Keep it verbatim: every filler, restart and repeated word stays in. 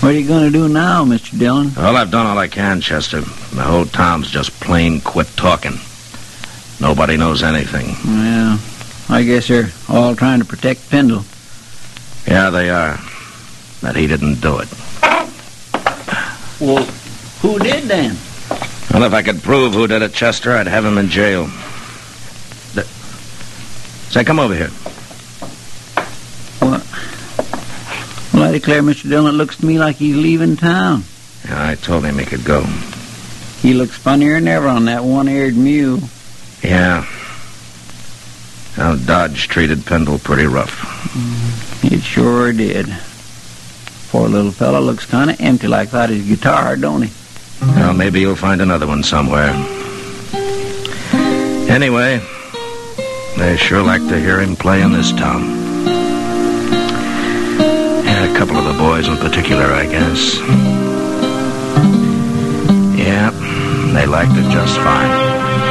What are you going to do now, Mister Dillon? Well, I've done all I can, Chester. The whole town's just plain quit talking. Nobody knows anything. Well, I guess they're all trying to protect Pendle. Yeah, they are. But he didn't do it. Well, who did then? Well, if I could prove who did it, Chester, I'd have him in jail. The... Say, come over here. What? Well, I declare, Mister Dillon, it looks to me like he's leaving town. Yeah, I told him he could go. He looks funnier than ever on that one-eared mule. Yeah. Now, Dodge treated Pendle pretty rough. Mm, it sure did. Poor little fella looks kind of empty like that his guitar, don't he? Well, maybe you'll find another one somewhere. Anyway, they sure like to hear him play in this town. A couple of the boys in particular, I guess. Yeah, they liked it just fine.